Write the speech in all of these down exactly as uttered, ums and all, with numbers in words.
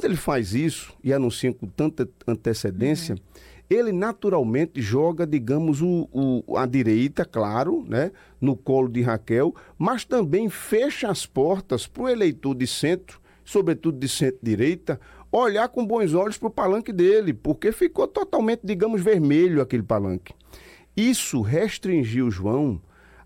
Quando ele faz isso e anuncia com tanta antecedência, uhum. ele naturalmente joga, digamos, o, o, a direita, claro, né, no colo de Raquel, mas também fecha as portas para o eleitor de centro, sobretudo de centro-direita, olhar com bons olhos para o palanque dele, porque ficou totalmente, digamos, vermelho aquele palanque. Isso restringiu João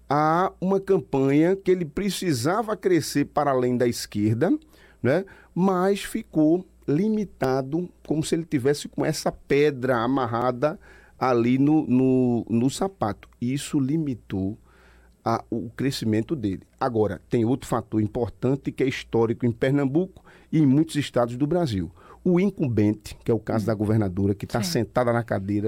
a uma campanha que ele precisava crescer para além da esquerda, né? Mas ficou limitado, como se ele tivesse com essa pedra amarrada ali no, no, no sapato. Isso limitou a, o crescimento dele. Agora, tem outro fator importante que é histórico em Pernambuco e em muitos estados do Brasil. O incumbente, que é o caso hum. da governadora, que está sentada na cadeira,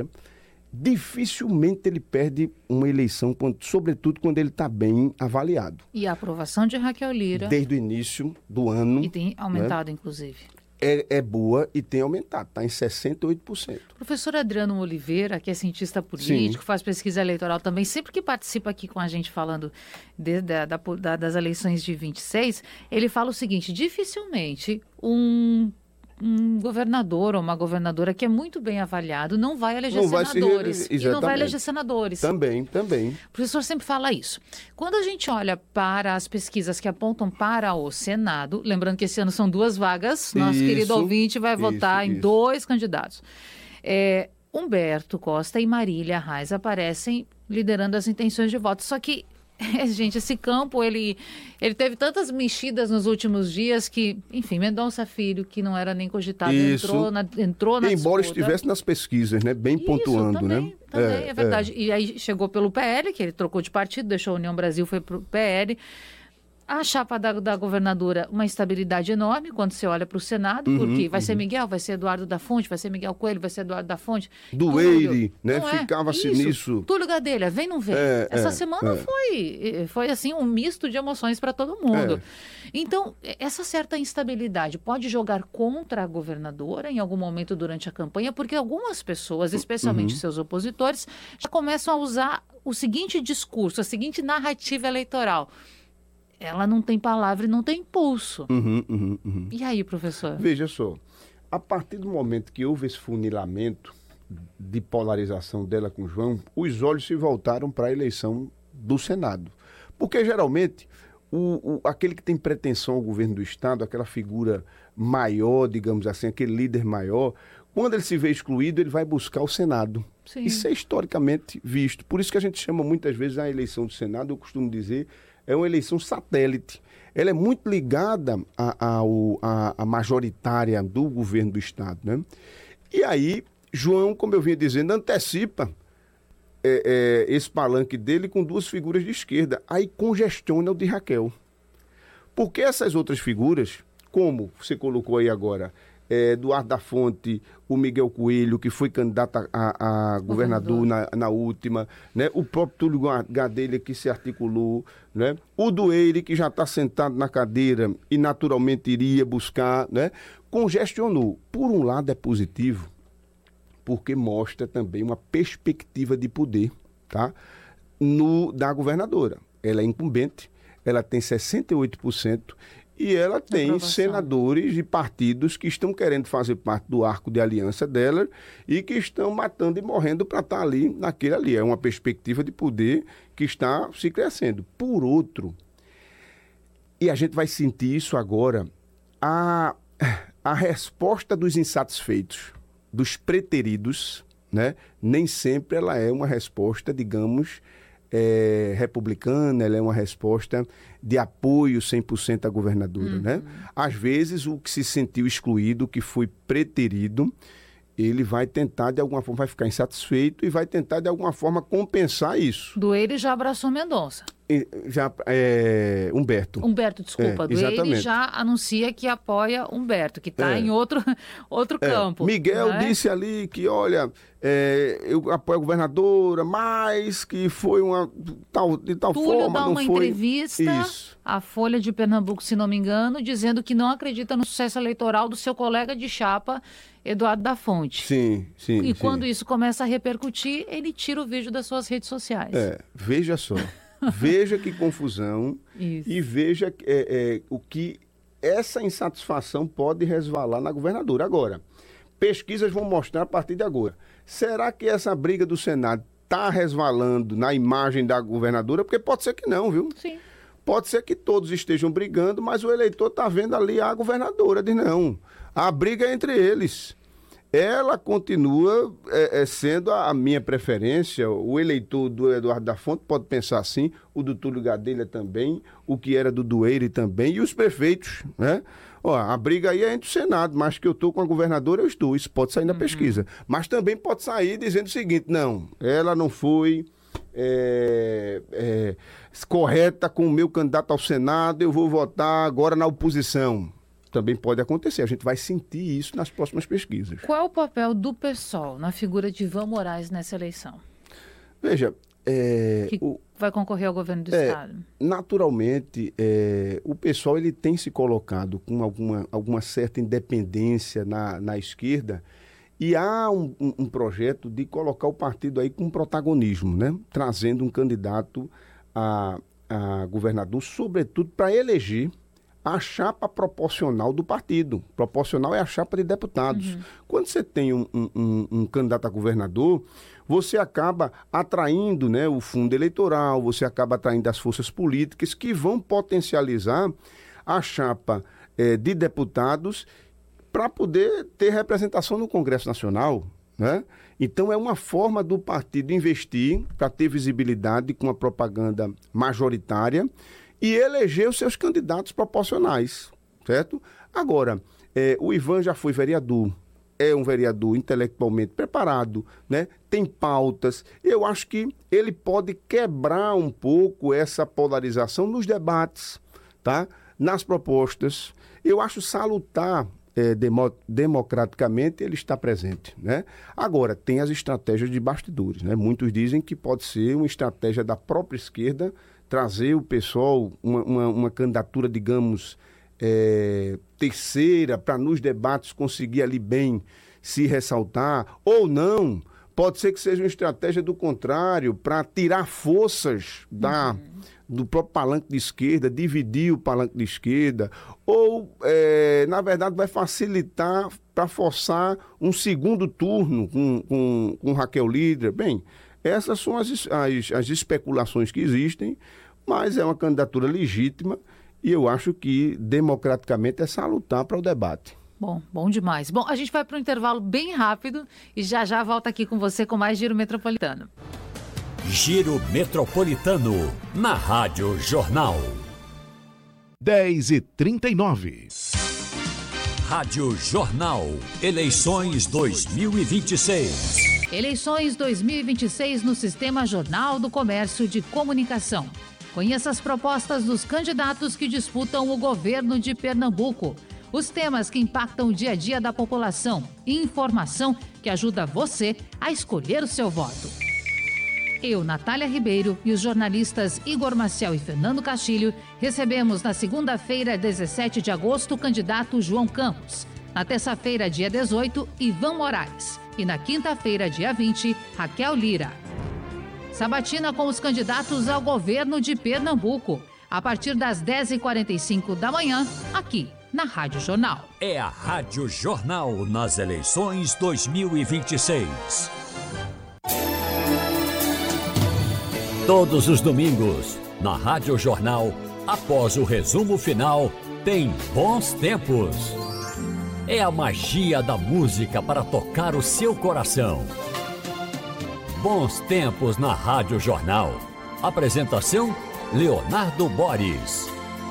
dificilmente ele perde uma eleição, quando, sobretudo quando ele está bem avaliado. E a aprovação de Raquel Lira... Desde o início do ano... E tem aumentado, né, inclusive. É, é boa e tem aumentado, está em sessenta e oito por cento. Professor Adriano Oliveira, que é cientista político, Sim. faz pesquisa eleitoral também, sempre que participa aqui com a gente falando de, da, da, da, das eleições de vinte e seis, ele fala o seguinte: dificilmente um... um governador ou uma governadora que é muito bem avaliado não vai eleger não senadores. Vai se... E não vai eleger senadores. Também, também. O professor sempre fala isso. Quando a gente olha para as pesquisas que apontam para o Senado, lembrando que esse ano são duas vagas, nosso isso, querido ouvinte vai votar isso, em isso. dois candidatos. É, Humberto Costa e Marília Reis aparecem liderando as intenções de voto. Só que É, gente, esse campo, ele, ele teve tantas mexidas nos últimos dias que, enfim, Mendonça Filho, que não era nem cogitado, Isso. entrou na, entrou na Embora disputa. estivesse nas pesquisas, né? Bem Isso, pontuando, também, né? Também, é, é verdade. É. E aí chegou pelo P L, que ele trocou de partido, deixou a União Brasil, foi pro P L. A chapa da, da governadora, uma estabilidade enorme quando você olha para o Senado, uhum, porque vai uhum. ser Miguel, vai ser Eduardo da Fonte, vai ser Miguel Coelho, vai ser Eduardo da Fonte. Dueire, né? É? Ficava-se Isso. nisso. Túlio Gadelha, vem não vem? É, Essa é, semana é. foi, foi assim, um misto de emoções para todo mundo. É. Então, essa certa instabilidade pode jogar contra a governadora em algum momento durante a campanha, porque algumas pessoas, especialmente uhum. seus opositores, já começam a usar o seguinte discurso, a seguinte narrativa eleitoral. Ela não tem palavra e não tem impulso. Uhum, uhum, uhum. E aí, professor? Veja só, a partir do momento que houve esse funilamento de polarização dela com o João, os olhos se voltaram para a eleição do Senado. Porque, geralmente, o, o, aquele que tem pretensão ao governo do Estado, aquela figura maior, digamos assim, aquele líder maior, quando ele se vê excluído, ele vai buscar o Senado. Sim. Isso é historicamente visto. Por isso que a gente chama muitas vezes a eleição do Senado, eu costumo dizer, é uma eleição satélite. Ela é muito ligada à, à, à majoritária do governo do Estado, né? E aí, João, como eu vinha dizendo, antecipa é, é, esse palanque dele com duas figuras de esquerda. Aí congestiona o de Raquel. Porque essas outras figuras, como você colocou aí agora, é, Eduardo da Fonte, o Miguel Coelho, que foi candidato a, a, a governador na, na última, né? O próprio Túlio Gadelha, que se articulou, né? O Dueire, que já está sentado na cadeira e naturalmente iria buscar, né? Congestionou. Por um lado é positivo, porque mostra também uma perspectiva de poder, tá? No, da governadora. Ela é incumbente, ela tem sessenta e oito por cento e ela tem senadores de partidos que estão querendo fazer parte do arco de aliança dela e que estão matando e morrendo para estar ali, naquele ali. É uma perspectiva de poder que está se crescendo. Por outro, e a gente vai sentir isso agora, a, a resposta dos insatisfeitos, dos preteridos, né, nem sempre ela é uma resposta, digamos, É, republicana, ela é uma resposta de apoio cem por cento à governadora, uhum. né? Às vezes o que se sentiu excluído, o que foi preterido, ele vai tentar de alguma forma, vai ficar insatisfeito e vai tentar de alguma forma compensar isso. Dueire já abraçou Mendonça. Já, é, Humberto. Humberto, desculpa. É, Dueire já anuncia que apoia Humberto, que está é. em outro, outro é. campo. Miguel né? disse ali que, olha, é, eu apoio a governadora, mas que foi uma tal, de tal Túlio forma, dá não uma foi... entrevista Isso. à Folha de Pernambuco, se não me engano, dizendo que não acredita no sucesso eleitoral do seu colega de chapa, Eduardo da Fonte. Sim, sim. E sim. quando isso começa a repercutir, ele tira o vídeo das suas redes sociais. É, veja só. Veja que confusão. Isso. E veja é, é, o que essa insatisfação pode resvalar na governadora. Agora, pesquisas vão mostrar a partir de agora. Será que essa briga do Senado está resvalando na imagem da governadora? Porque pode ser que não, viu? Sim. Pode ser que todos estejam brigando, mas o eleitor está vendo ali a governadora. Diz, não, a briga é entre eles. Ela continua é, é, sendo a, a minha preferência. O eleitor do Eduardo da Fonte pode pensar assim, o do Túlio Gadelha também, o que era do Dueire também, e os prefeitos, né? Ó, a briga aí é entre o Senado, mas que eu estou com a governadora, eu estou. Isso pode sair na uhum. pesquisa. Mas também pode sair dizendo o seguinte, não, ela não foi é, é, correta com o meu candidato ao Senado, eu vou votar agora na oposição. Também pode acontecer, a gente vai sentir isso nas próximas pesquisas. Qual é o papel do PSOL na figura de Ivan Moraes nessa eleição? Veja, é, que o, vai concorrer ao governo do é, Estado. Naturalmente, é, o PSOL ele tem se colocado com alguma, alguma certa independência na, na esquerda e há um, um, um projeto de colocar o partido aí com protagonismo, né? Trazendo um candidato a, a governador, sobretudo para eleger a chapa proporcional do partido. Proporcional é a chapa de deputados. Uhum. Quando você tem um, um, um, um candidato a governador, você acaba atraindo, né, o fundo eleitoral, você acaba atraindo as forças políticas que vão potencializar a chapa eh, de deputados para poder ter representação no Congresso Nacional, né? Então é uma forma do partido investir para ter visibilidade com a propaganda majoritária e eleger os seus candidatos proporcionais, certo? Agora, é, o Ivan já foi vereador, é um vereador intelectualmente preparado, né? Tem pautas. Eu acho que ele pode quebrar um pouco essa polarização nos debates, tá? Nas propostas. Eu acho salutar, é, demo, democraticamente, ele está presente, né? Agora, tem as estratégias de bastidores, né? Muitos dizem que pode ser uma estratégia da própria esquerda trazer o pessoal, uma, uma, uma candidatura, digamos, é, terceira, para nos debates conseguir ali bem se ressaltar, ou não, pode ser que seja uma estratégia do contrário, para tirar forças da, uhum. do próprio palanque de esquerda, dividir o palanque de esquerda, ou, é, na verdade, vai facilitar para forçar um segundo turno com, com, com Raquel Lira. Bem, essas são as, as, as especulações que existem, mas é uma candidatura legítima e eu acho que democraticamente é salutar para o debate. Bom, bom demais. Bom, a gente vai para um intervalo bem rápido e já já volta aqui com você com mais Giro Metropolitano. Giro Metropolitano, na Rádio Jornal. dez e trinta e nove. Rádio Jornal, eleições dois mil e vinte e seis. Eleições dois mil e vinte e seis no Sistema Jornal do Comércio de Comunicação. Conheça as propostas dos candidatos que disputam o governo de Pernambuco. Os temas que impactam o dia a dia da população e informação que ajuda você a escolher o seu voto. Eu, Natália Ribeiro, e os jornalistas Igor Maciel e Fernando Castilho recebemos na segunda-feira, dezessete de agosto, o candidato João Campos. Na terça-feira, dia dezoito, Ivan Moraes. E na quinta-feira, dia vinte, Raquel Lira. Sabatina com os candidatos ao governo de Pernambuco. A partir das dez e quarenta e cinco da manhã, aqui na Rádio Jornal. É a Rádio Jornal nas eleições dois mil e vinte e seis. Todos os domingos, na Rádio Jornal, após o resumo final, tem Bons Tempos. É a magia da música para tocar o seu coração. Bons Tempos na Rádio Jornal. Apresentação, Leonardo Boris.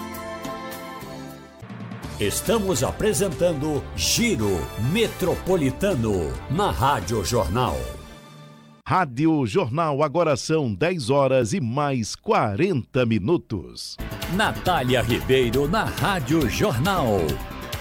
Estamos apresentando Giro Metropolitano na Rádio Jornal. Rádio Jornal, agora são dez horas e mais quarenta minutos. Natália Ribeiro na Rádio Jornal.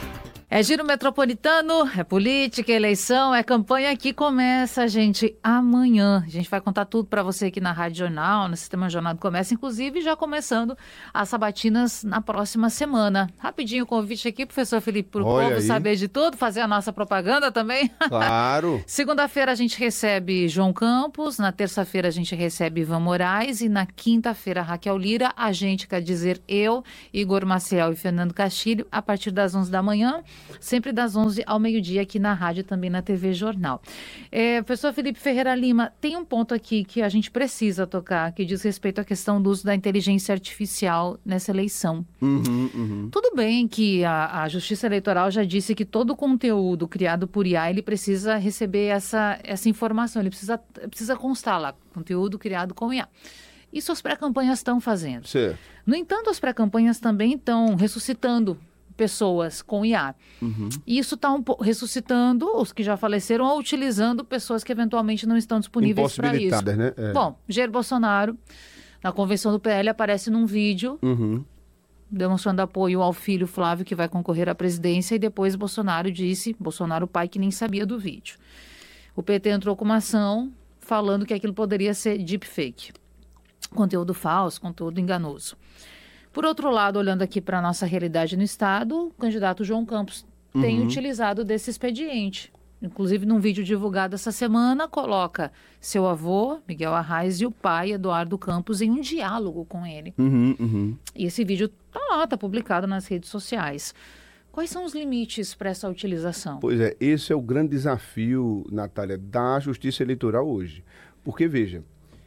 É Giro Metropolitano, é política, é eleição, é campanha que começa, gente, amanhã. A gente vai contar tudo para você aqui na Rádio Jornal, no Sistema Jornal do Comércio, inclusive já começando as sabatinas na próxima semana. Rapidinho o convite aqui, professor Felipe, para o povo saber de tudo, fazer a nossa propaganda também. Claro. Segunda-feira a gente recebe João Campos, na terça-feira a gente recebe Ivan Moraes e na quinta-feira Raquel Lira, a gente quer dizer eu, Igor Maciel e Fernando Castilho, a partir das onze da manhã. Sempre das onze ao meio-dia aqui na rádio e também na T V Jornal. É, professor Felipe Ferreira Lima, tem um ponto aqui que a gente precisa tocar, que diz respeito à questão do uso da inteligência artificial nessa eleição. Uhum, uhum. Tudo bem que a, a Justiça Eleitoral já disse que todo o conteúdo criado por I A, ele precisa receber essa, essa informação, ele precisa, precisa constar lá, conteúdo criado com I A. Isso as pré-campanhas estão fazendo. Certo. No entanto, as pré-campanhas também estão ressuscitando pessoas com I A. Uhum. E isso está um ressuscitando os que já faleceram ou utilizando pessoas que eventualmente não estão disponíveis para isso. Né? É. Bom, Jair Bolsonaro, na convenção do P L, aparece num vídeo uhum. demonstrando apoio ao filho Flávio, que vai concorrer à presidência, e depois Bolsonaro disse, Bolsonaro pai, que nem sabia do vídeo. O P T entrou com uma ação falando que aquilo poderia ser deepfake. Conteúdo falso, conteúdo enganoso. Por outro lado, olhando aqui para a nossa realidade no Estado, o candidato João Campos uhum. tem utilizado desse expediente. Inclusive, num vídeo divulgado essa semana, coloca seu avô, Miguel Arraes, e o pai, Eduardo Campos, em um diálogo com ele. Uhum, uhum. E esse vídeo está lá, está publicado nas redes sociais. Quais são os limites para essa utilização? Pois é, esse é o grande desafio, Natália, da Justiça Eleitoral hoje. Porque, veja,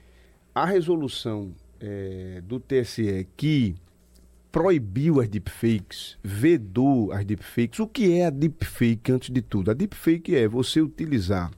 a resolução é, do T S E que proibiu as deepfakes, vedou as deepfakes. O que é a deepfake, antes de tudo? A deepfake é você utilizar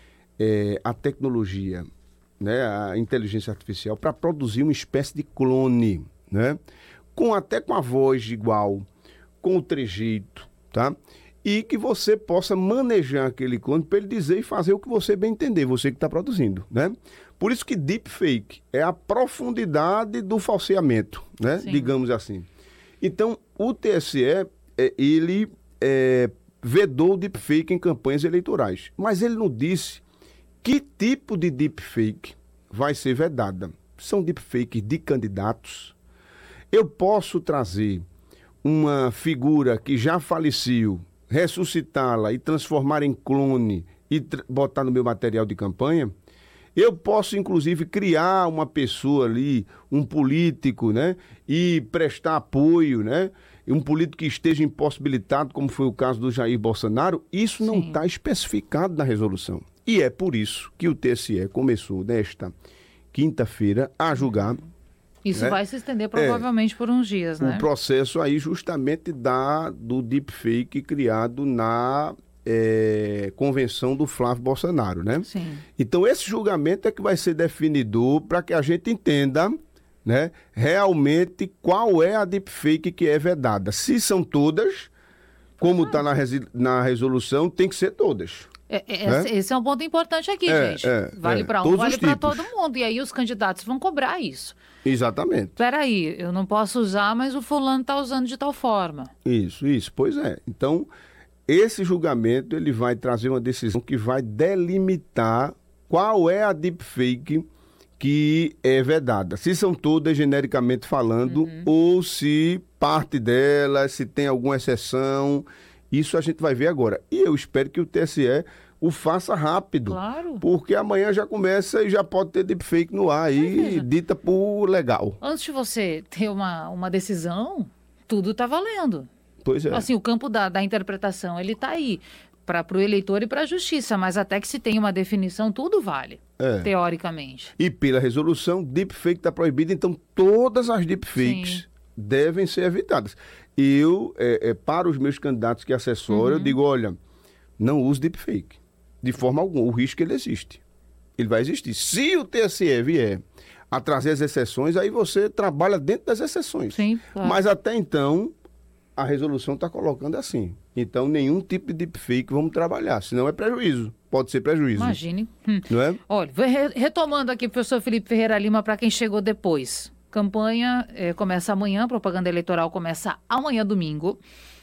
é, a tecnologia, né, a inteligência artificial, para produzir uma espécie de clone, né? Com, até com a voz igual, com o trejeito, tá? E que você possa manejar aquele clone para ele dizer e fazer o que você bem entender, você que está produzindo, né? Por isso que deepfake é a profundidade do falseamento, né? Sim. Digamos assim. Então, o T S E, é, ele é, vedou o deepfake em campanhas eleitorais. Mas ele não disse que tipo de deepfake vai ser vedada. São deepfakes de candidatos. Eu posso trazer uma figura que já faleceu, ressuscitá-la e transformar em clone e botar no meu material de campanha? Eu posso, inclusive, criar uma pessoa ali, um político, né? E prestar apoio, né? Um político que esteja impossibilitado, como foi o caso do Jair Bolsonaro. Isso não está especificado na resolução. E é por isso que o T S E começou, nesta quinta-feira, a julgar. Isso né? vai se estender provavelmente é, por uns dias, né? O processo aí justamente da, do deepfake criado na... É, convenção do Flávio Bolsonaro, né? Sim. Então esse julgamento é que vai ser definidor para que a gente entenda, né, realmente qual é a deepfake que é vedada. Se são todas, como está na, na resolução, tem que ser todas. É, é, esse, esse é um ponto importante aqui, é, gente. É, vale é, para um, vale para todo mundo. E aí os candidatos vão cobrar isso. Exatamente. Espera aí, eu não posso usar, mas o fulano está usando de tal forma. Isso, isso. Pois é. Então... esse julgamento ele vai trazer uma decisão que vai delimitar qual é a deepfake que é vedada. Se são todas genericamente falando, uhum. ou se parte delas, se tem alguma exceção. Isso a gente vai ver agora. E eu espero que o T S E o faça rápido. Claro. Porque amanhã já começa e já pode ter deepfake no ar aí, dita por legal. Antes de você ter uma, uma decisão, tudo está valendo. Pois é. Assim, o campo da, da interpretação, ele está aí para o eleitor e para a justiça, mas até que se tenha uma definição, tudo vale, é. teoricamente. E pela resolução, deepfake está proibido, então todas as deepfakes Sim. devem ser evitadas. Eu, é, é, para os meus candidatos que assessoram, uhum. eu digo, olha, não use deepfake, de forma alguma, o risco ele existe. Ele vai existir. Se o T S E vier a trazer as exceções, aí você trabalha dentro das exceções. Sim, claro. Mas até então... a resolução está colocando assim. Então, nenhum tipo de deepfake vamos trabalhar, senão é prejuízo. Pode ser prejuízo. Imagine. Hum. Não é? Olha, retomando aqui, professor Felipe Ferreira Lima, para quem chegou depois. Campanha eh, começa amanhã, propaganda eleitoral começa amanhã, domingo.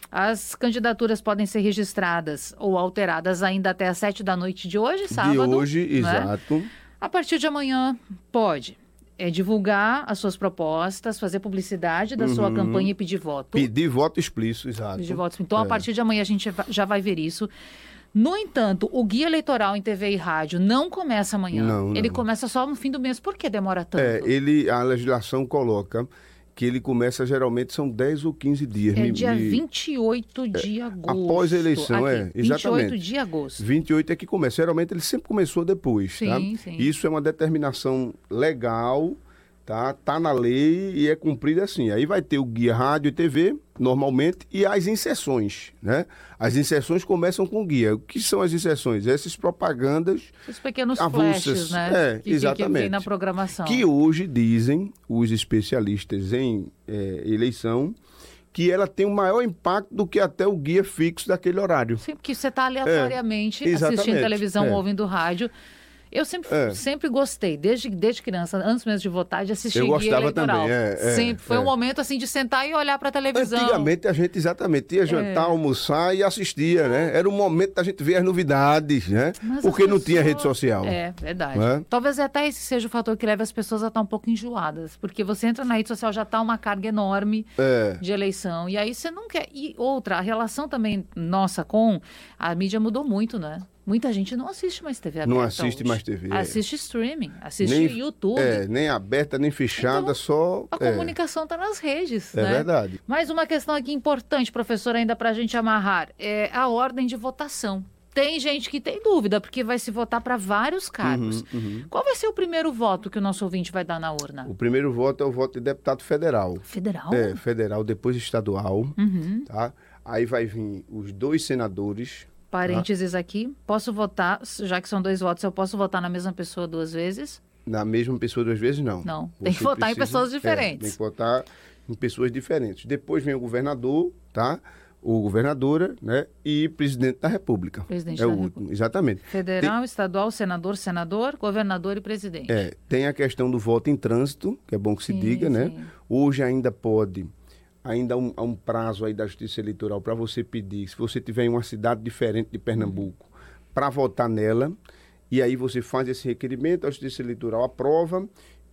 As candidaturas podem ser registradas ou alteradas ainda até às sete da noite de hoje, sábado. De hoje, né? exato. A partir de amanhã, pode é, divulgar as suas propostas, fazer publicidade da uhum. sua campanha e pedir voto. Pedir voto explícito, exato. Pedir voto. Então, é. a partir de amanhã, a gente já vai ver isso. No entanto, o guia eleitoral em T V e rádio não começa amanhã. Não, não. Ele começa só no fim do mês. Por que demora tanto? É, ele, a legislação coloca que ele começa, geralmente, são dez ou quinze dias. É me, dia me... vinte e oito de agosto. Após a eleição, Aqui, é, exatamente. vinte e oito de agosto. vinte e oito é que começa. Geralmente, ele sempre começou depois, sim, tá? Sim. Isso é uma determinação legal, tá? Tá na lei e é cumprida assim. Aí vai ter o guia rádio e T V, normalmente, e as inserções, né? As inserções começam com o guia. O que são as inserções? Essas propagandas Os pequenos avulsas, flashes, né? É, que, exatamente. Que vem na programação. Que hoje dizem os especialistas em é, eleição que ela tem um maior impacto do que até o guia fixo daquele horário. Sim, porque você está aleatoriamente é, assistindo televisão é. ou ouvindo rádio. Eu sempre, É. sempre gostei, desde, desde criança, antes mesmo de votar, de assistir Eu guia gostava eleitoral. também, é, é, sempre. Foi é. um momento assim de sentar e olhar para a televisão. Antigamente a gente exatamente ia jantar, é. almoçar e assistia, né? Era o momento da gente ver as novidades, né? Mas porque pessoas... não tinha rede social. É, verdade. É? Talvez até esse seja o fator que leve as pessoas a estar um pouco enjoadas. Porque você entra na rede social, já está uma carga enorme é. de eleição. E aí você não quer... E outra, a relação também nossa com... A mídia mudou muito, né? Muita gente não assiste mais T V aberta. Não assiste hoje. mais T V. Assiste é. streaming, assiste nem, YouTube. É, nem aberta, nem fechada, então, só... A é. comunicação está nas redes, É né? verdade. Mais uma questão aqui importante, professor, ainda para a gente amarrar. É a ordem de votação. Tem gente que tem dúvida, porque vai se votar para vários cargos. Uhum, uhum. Qual vai ser o primeiro voto que o nosso ouvinte vai dar na urna? O primeiro voto é o voto de deputado federal. Federal? É, federal, depois estadual, uhum. tá? Aí vai vir os dois senadores... Parênteses ah. aqui, posso votar, já que são dois votos, eu posso votar na mesma pessoa duas vezes? Na mesma pessoa duas vezes, não. Não, Você tem que votar precisa, em pessoas é, diferentes. tem que votar em pessoas diferentes. Depois vem o governador, tá? O governadora, né? E presidente da República. Presidente é da o último, República. Exatamente. Federal, tem, estadual, senador, senador, governador e presidente. É, tem a questão do voto em trânsito, que é bom que se sim, diga, sim. né? Hoje ainda pode... Ainda há um, há um prazo aí da Justiça Eleitoral para você pedir, se você tiver em uma cidade diferente de Pernambuco, uhum. para votar nela, e aí você faz esse requerimento, a Justiça Eleitoral aprova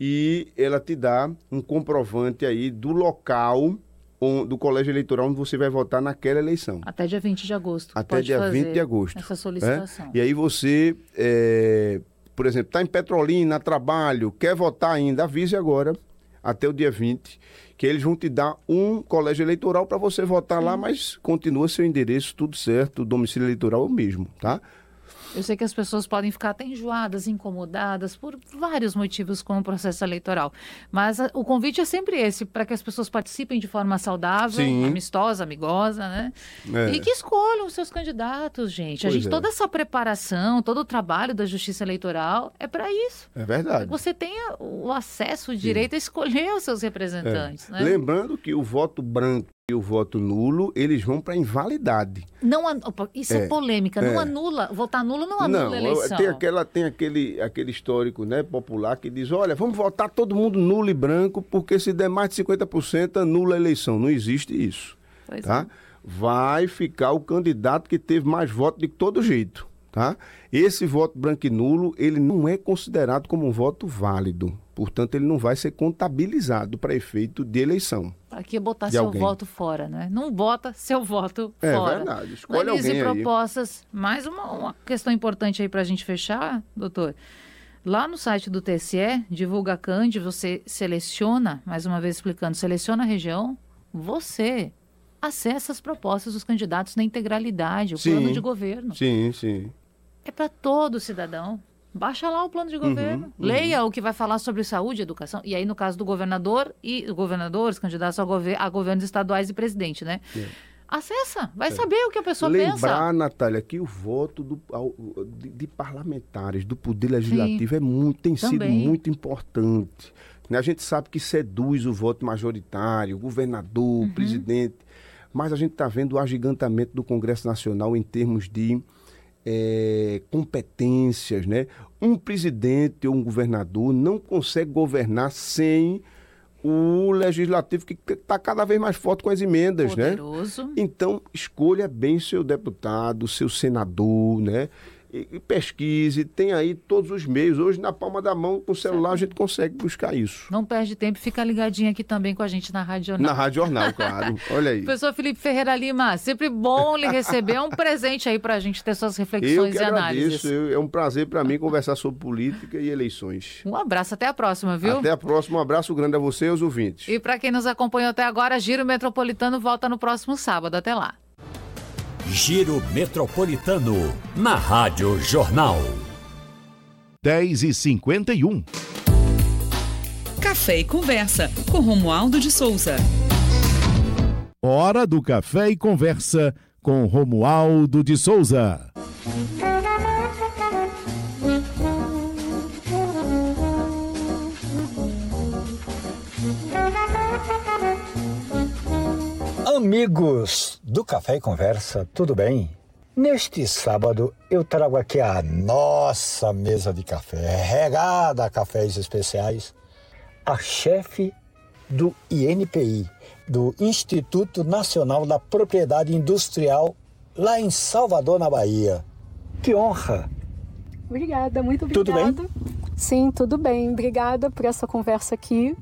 e ela te dá um comprovante aí do local on, do colégio eleitoral onde você vai votar naquela eleição. Até dia vinte de agosto. Até pode dia fazer vinte de agosto. Essa solicitação. É? E aí você, é, por exemplo, está em Petrolina, trabalho, quer votar ainda, avise agora, até o dia vinte, que eles vão te dar um colégio eleitoral para você votar Sim. lá, mas continua seu endereço, tudo certo, o domicílio eleitoral é o mesmo, tá? Eu sei que as pessoas podem ficar até enjoadas, incomodadas, por vários motivos com o processo eleitoral. Mas a, o convite é sempre esse, para que as pessoas participem de forma saudável, Sim. amistosa, amigosa, né? É. E que escolham os seus candidatos, gente. Pois a gente, é. Toda essa preparação, todo o trabalho da Justiça Eleitoral é para isso. É verdade. Que você tenha o acesso, o direito Sim. a escolher os seus representantes. É. Né? Lembrando que o voto branco e o voto nulo, eles vão para invalidade. Não, isso é, é polêmica. Não é. anula, votar nulo não anula não, a eleição. Tem, aquela, tem aquele, aquele histórico, né, popular que diz, olha, vamos votar todo mundo nulo e branco, porque se der mais de cinquenta por cento anula a eleição. Não existe isso. Pois tá? é. Vai ficar o candidato que teve mais voto de todo jeito. Tá? Esse voto branco e nulo, ele não é considerado como um voto válido. Portanto, ele não vai ser contabilizado para efeito de eleição. Para que botar seu alguém. voto fora, né? Não bota seu voto é fora. É verdade. Escolhe Analise alguém propostas. Aí. Mais uma, uma questão importante aí para a gente fechar, doutor. Lá no site do T S E, Divulga Cand, você seleciona, mais uma vez explicando, seleciona a região, você acessa as propostas dos candidatos na integralidade, o sim, plano de governo. Sim, sim. É para todo cidadão. Baixa lá o plano de governo. Uhum, Leia uhum. o que vai falar sobre saúde e educação. E aí, no caso do governador e governadores, candidatos a, gover a governos estaduais e presidente, né? É. Acessa, vai é. saber o que a pessoa Lembrar, pensa. Lembrar, Natália, que o voto do, ao, de, de parlamentares, do Poder Legislativo, Sim. é muito, tem Também. sido muito importante. A gente sabe que seduz o voto majoritário, o governador, o uhum. presidente, mas a gente está vendo o agigantamento do Congresso Nacional em termos de É, competências, né? Um presidente ou um governador não consegue governar sem o legislativo que está cada vez mais forte com as emendas, Poderoso. né? Então, escolha bem seu deputado, seu senador, né? E pesquise, tem aí todos os meios. Hoje, na palma da mão, com o celular, certo, a gente consegue buscar isso. Não perde tempo, fica ligadinho aqui também com a gente na Rádio Jornal. Na Rádio Jornal, claro. Olha aí. Professor Felipe Ferreira Lima, sempre bom lhe receber. É um presente aí para a gente ter suas reflexões eu e análises. Eu, é um prazer para mim conversar sobre política e eleições. Um abraço, até a próxima, viu? Até a próxima, um abraço grande a você e aos ouvintes. E para quem nos acompanhou até agora, Giro Metropolitano volta no próximo sábado. Até lá. Giro Metropolitano, na Rádio Jornal. dez e cinquenta e um. Café e Conversa, com Romualdo de Souza. Hora do Café e Conversa, com Romualdo de Souza. Amigos do Café e Conversa, tudo bem? Neste sábado eu trago aqui a nossa mesa de café, regada a cafés especiais, a chefe do I N P I, do Instituto Nacional da Propriedade Industrial, lá em Salvador, na Bahia. Que honra! Obrigada, muito obrigada. Tudo bem? Sim, tudo bem. Obrigada por essa conversa aqui.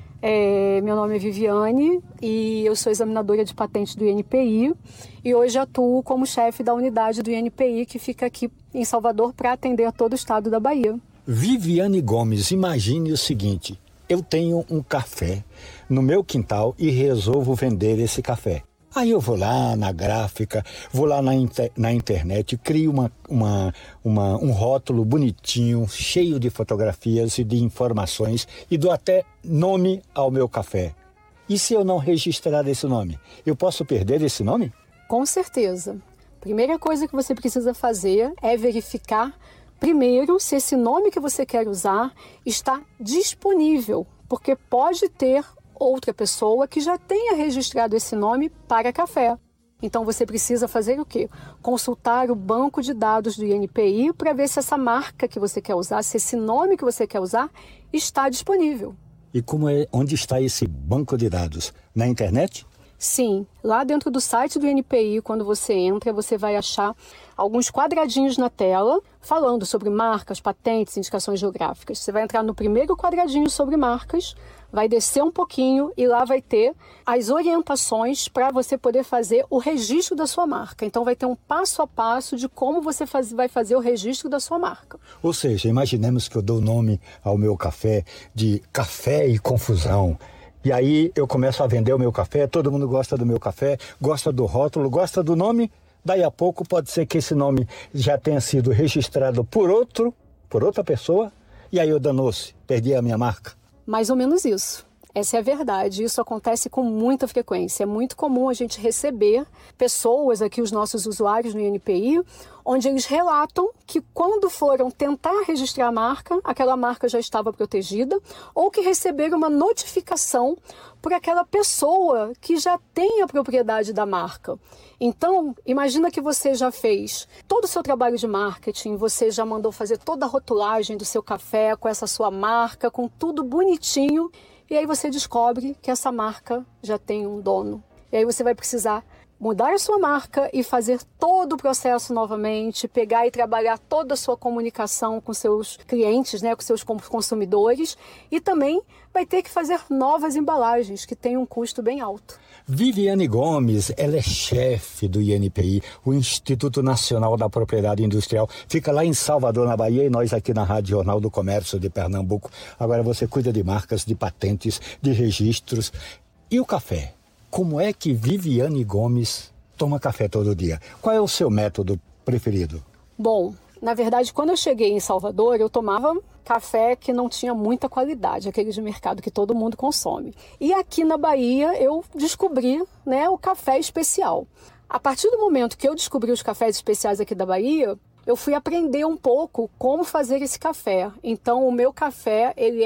É, meu nome é Viviane e eu sou examinadora de patentes do I N P I e hoje atuo como chefe da unidade do I N P I que fica aqui em Salvador para atender todo o estado da Bahia. Viviane Gomes, imagine o seguinte, eu tenho um café no meu quintal e resolvo vender esse café. Aí eu vou lá na gráfica, vou lá na, inter, na internet, crio uma, uma, uma, um rótulo bonitinho, cheio de fotografias e de informações e dou até nome ao meu café. E se eu não registrar esse nome? Eu posso perder esse nome? Com certeza. Primeira coisa que você precisa fazer é verificar primeiro se esse nome que você quer usar está disponível, porque pode ter outra pessoa que já tenha registrado esse nome para café. Então você precisa fazer o quê? Consultar o banco de dados do I N P I para ver se essa marca que você quer usar, se esse nome que você quer usar está disponível. E como é, onde está esse banco de dados? Na internet? Sim, lá dentro do site do I N P I, quando você entra, você vai achar alguns quadradinhos na tela falando sobre marcas, patentes, indicações geográficas. Você vai entrar no primeiro quadradinho sobre marcas, vai descer um pouquinho e lá vai ter as orientações para você poder fazer o registro da sua marca. Então vai ter um passo a passo de como você faz, vai fazer o registro da sua marca. Ou seja, imaginemos que eu dou o nome ao meu café de Café e Confusão. E aí eu começo a vender o meu café, todo mundo gosta do meu café, gosta do rótulo, gosta do nome. Daí a pouco pode ser que esse nome já tenha sido registrado por outro, por outra pessoa, e aí eu danou-se, perdi a minha marca. Mais ou menos isso. Essa é a verdade. Isso acontece com muita frequência. É muito comum a gente receber pessoas aqui, os nossos usuários no I N P I, onde eles relatam que quando foram tentar registrar a marca, aquela marca já estava protegida, ou que receberam uma notificação por aquela pessoa que já tem a propriedade da marca. Então, imagina que você já fez todo o seu trabalho de marketing, você já mandou fazer toda a rotulagem do seu café com essa sua marca, com tudo bonitinho, e aí você descobre que essa marca já tem um dono. E aí você vai precisar mudar a sua marca e fazer todo o processo novamente, pegar e trabalhar toda a sua comunicação com seus clientes, né, com seus consumidores, e também vai ter que fazer novas embalagens, que tem um custo bem alto. Viviane Gomes, ela é chefe do I N P I, o Instituto Nacional da Propriedade Industrial. Fica lá em Salvador, na Bahia, e nós aqui na Rádio Jornal do Comércio de Pernambuco. Agora você cuida de marcas, de patentes, de registros. E o café? Como é que Viviane Gomes toma café todo dia? Qual é o seu método preferido? Bom, na verdade, quando eu cheguei em Salvador, eu tomava café que não tinha muita qualidade, aquele de mercado que todo mundo consome. E aqui na Bahia eu descobri, né, o café especial. A partir do momento que eu descobri os cafés especiais aqui da Bahia, eu fui aprender um pouco como fazer esse café. Então o meu café, ele é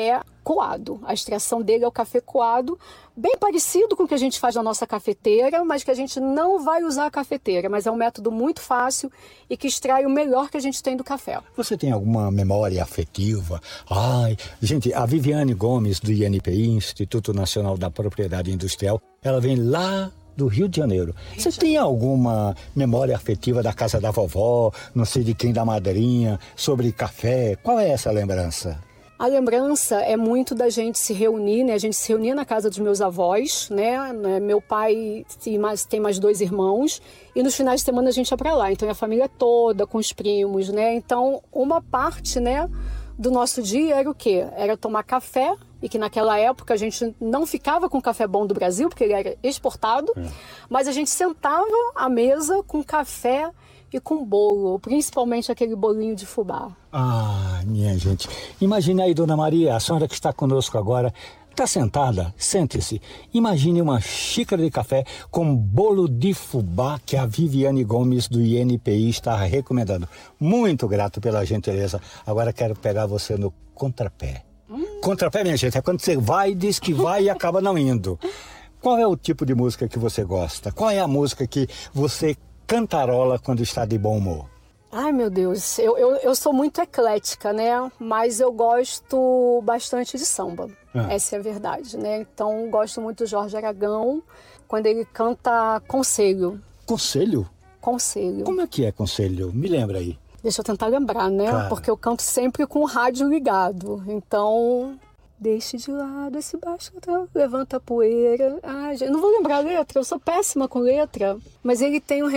coado. A extração dele é o café coado, bem parecido com o que a gente faz na nossa cafeteira, mas que a gente não vai usar a cafeteira, mas é um método muito fácil e que extrai o melhor que a gente tem do café. Você tem alguma memória afetiva? Ai, gente, a Viviane Gomes, do I N P I, Instituto Nacional da Propriedade Industrial, ela vem lá do Rio de Janeiro. Você tem alguma memória afetiva da casa da vovó, não sei de quem, da madrinha, sobre café? Qual é essa lembrança? A lembrança é muito da gente se reunir, né? A gente se reunia na casa dos meus avós, né? Meu pai tem mais, tem mais dois irmãos e nos finais de semana a gente ia para lá. Então a família toda, com os primos, né? Então uma parte, né, do nosso dia era o quê? Era tomar café, e que naquela época a gente não ficava com café bom do Brasil, porque ele era exportado, é. mas a gente sentava à mesa com café e com bolo, principalmente aquele bolinho de fubá. Ah, minha gente, imagine aí, Dona Maria, a senhora que está conosco agora, está sentada, sente-se. Imagine uma xícara de café com bolo de fubá que a Viviane Gomes do I N P I está recomendando. Muito grato pela gentileza. Agora quero pegar você no contrapé. Hum. Contrapé, minha gente, é quando você vai, diz que vai e acaba não indo. Qual é o tipo de música que você gosta? Qual é a música que você cantarola quando está de bom humor? Ai, meu Deus, eu, eu, eu sou muito eclética, né? Mas eu gosto bastante de samba. Ah. Essa é a verdade, né? Então, gosto muito do Jorge Aragão, quando ele canta Conselho. Conselho? Conselho. Como é que é Conselho? Me lembra aí. Deixa eu tentar lembrar, né? Claro. Porque eu canto sempre com o rádio ligado. Então, deixe de lado esse baixo, levanta a poeira. Ai, gente, não vou lembrar a letra, eu sou péssima com letra. Mas ele tem um